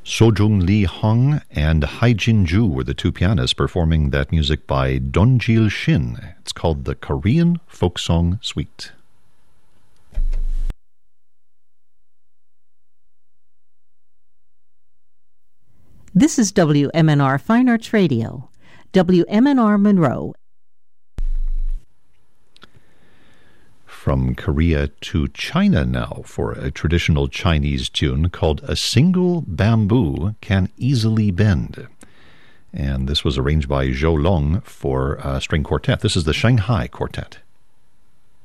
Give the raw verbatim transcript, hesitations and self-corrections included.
Sojung Lee Hong and Haijin Ju were the two pianists performing that music by Donjil Shin. It's called the Korean Folk Song Suite. This is W M N R Fine Arts Radio, W M N R Monroe. From Korea to China now for a traditional Chinese tune called A Single Bamboo Can Easily Bend. And this was arranged by Zhou Long for a string quartet. This is the Shanghai Quartet.